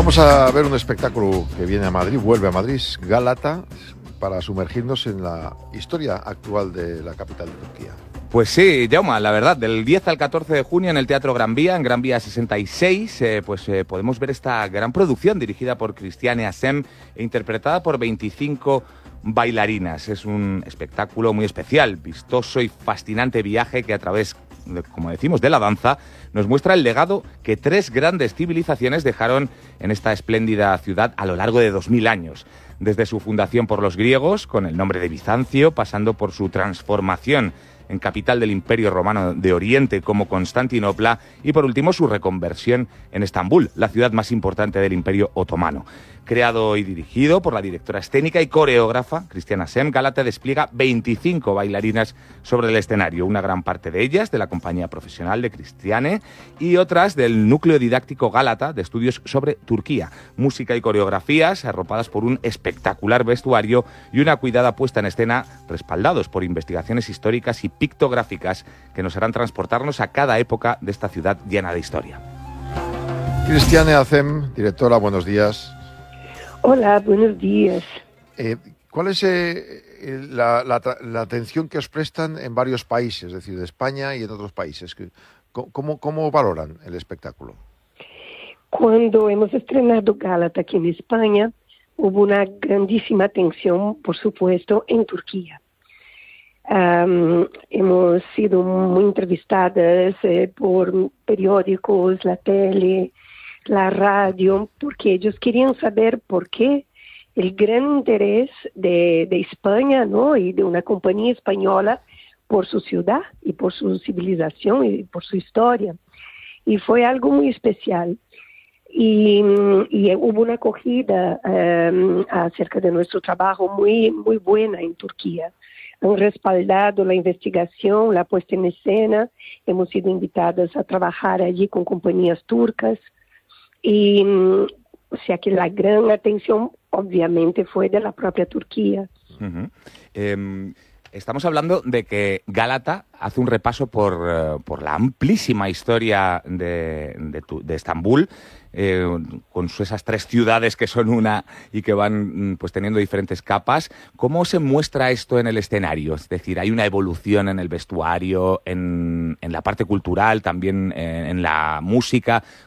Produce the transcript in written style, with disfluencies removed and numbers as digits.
Vamos a ver un espectáculo que viene a Madrid, vuelve a Madrid, Gálata, para sumergirnos en la historia actual de la capital de Turquía. Pues sí, Jaume, la verdad, del 10 al 14 de junio en el Teatro Gran Vía, en Gran Vía 66, podemos ver esta gran producción dirigida por Christiane Asem e interpretada por 25 bailarinas. Es un espectáculo muy especial, vistoso y fascinante viaje que a través, como decimos, de la danza, nos muestra el legado que 3 grandes civilizaciones dejaron en esta espléndida ciudad a lo largo de 2000 años. Desde su fundación por los griegos, con el nombre de Bizancio, pasando por su transformación en capital del Imperio Romano de Oriente como Constantinopla y por último su reconversión en Estambul, la ciudad más importante del Imperio Otomano. Creado y dirigido por la directora escénica y coreógrafa Christiane Asem, Gálata despliega 25 bailarinas sobre el escenario, una gran parte de ellas de la compañía profesional de Christiane y otras del núcleo didáctico Gálata de estudios sobre Turquía. Música y coreografías arropadas por un espectacular vestuario y una cuidada puesta en escena, respaldados por investigaciones históricas y pictográficas que nos harán transportarnos a cada época de esta ciudad llena de historia. Christiane Asem, directora, buenos días. Hola, buenos días. ¿Cuál es la atención que os prestan en varios países, es decir, de España y en otros países? ¿Cómo valoran el espectáculo? Cuando hemos estrenado Gálata aquí en España, hubo una grandísima atención, por supuesto, en Turquía. Hemos sido muy entrevistadas por periódicos, la tele, la radio, porque ellos querían saber por qué el gran interés de España, ¿no? Y de una compañía española por su ciudad y por su civilización y por su historia. Y fue algo muy especial. Y hubo una acogida acerca de nuestro trabajo muy, muy buena en Turquía. Han respaldado la investigación, la puesta en escena. Hemos sido invitadas a trabajar allí con compañías turcas. Y o sea que la gran atención obviamente fue de la propia Turquía. Uh-huh. Estamos hablando de que Gálata hace un repaso por la amplísima historia de Estambul, con esas 3 ciudades que son una y que van pues teniendo diferentes capas. ¿Cómo se muestra esto en el escenario? Es decir, ¿hay una evolución en el vestuario, en la parte cultural, también en la música?